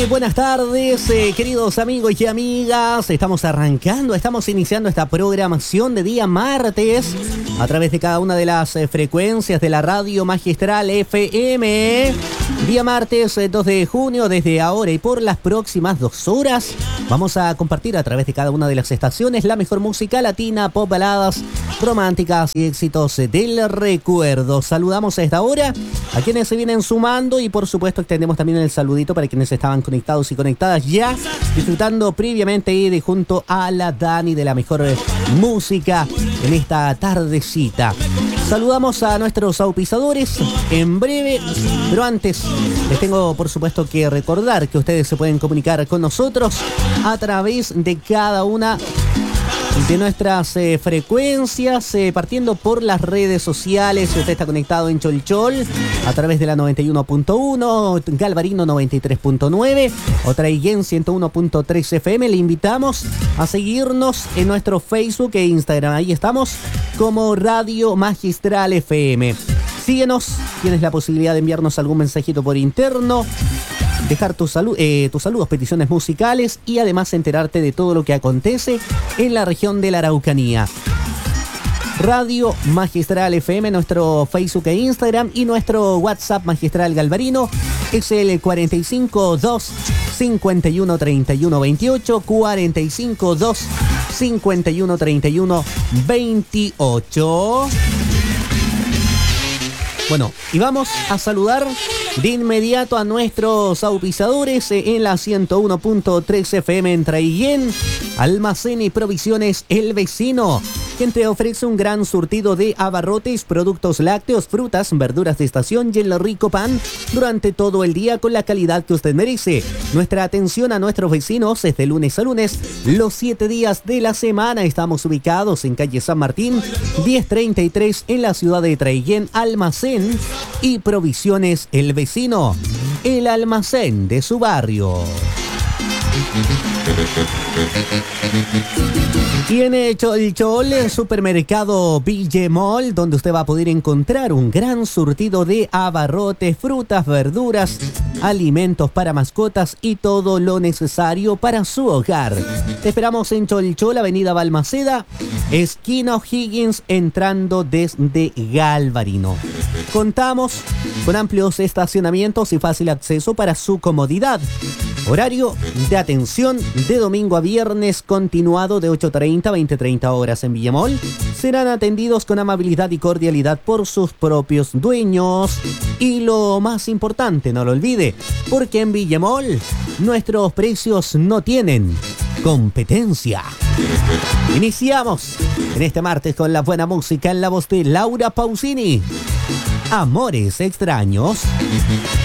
Muy buenas tardes, queridos amigos y amigas. Estamos iniciando esta programación de día martes a través de cada una de las frecuencias de la Radio Magistral FM. Día martes 2 de junio, desde ahora y por las próximas 2 horas, vamos a compartir a través de cada una de las estaciones la mejor música latina, pop, baladas, románticas y éxitos del recuerdo. Saludamos a esta hora a quienes se vienen sumando y por supuesto extendemos también el saludito para quienes estaban conectados y conectadas ya, disfrutando previamente y de junto a la Dani de la mejor música en esta tardecita. Saludamos a nuestros auspiciadores en breve, pero antes les tengo por supuesto que recordar que ustedes se pueden comunicar con nosotros a través de cada una de nuestras frecuencias, partiendo por las redes sociales. Usted está conectado en Cholchol a través de la 91.1, Galvarino 93.9 o Traiguén 101.3 FM. Le invitamos a seguirnos en nuestro Facebook e Instagram. Ahí estamos como Radio Magistral FM. Síguenos, tienes la posibilidad de enviarnos algún mensajito por interno, dejar tus saludos, peticiones musicales y además enterarte de todo lo que acontece en la región de la Araucanía. Radio Magistral FM, nuestro Facebook e Instagram, y nuestro WhatsApp Magistral Galvarino es el 452 51 31 28, 452 51 31 28. Bueno, y vamos a saludar de inmediato a nuestros auspiciadores en la 101.3 FM en Traiguén. Almacén y Provisiones El Vecino, quien te ofrece un gran surtido de abarrotes, productos lácteos, frutas, verduras de estación y el rico pan durante todo el día con la calidad que usted merece. Nuestra atención a nuestros vecinos es de lunes a lunes, los 7 días de la semana. Estamos ubicados en calle San Martín, 1033 en la ciudad de Traiguén. Almacén y Provisiones El Vecino, el almacén de su barrio. Tiene Cholchol, el supermercado Villemol, donde usted va a poder encontrar un gran surtido de abarrotes, frutas, verduras, alimentos para mascotas y todo lo necesario para su hogar. Te esperamos en Cholchol, avenida Balmaceda, esquina O'Higgins, entrando desde Galvarino. Contamos con amplios estacionamientos y fácil acceso para su comodidad. Horario de atención de domingo a viernes continuado de 8:30 a 20:30 horas en Villemol. Serán atendidos con amabilidad y cordialidad por sus propios dueños. Y lo más importante, no lo olvide, porque en Villemol nuestros precios no tienen competencia. Iniciamos en este martes con la buena música en la voz de Laura Pausini. Amores extraños.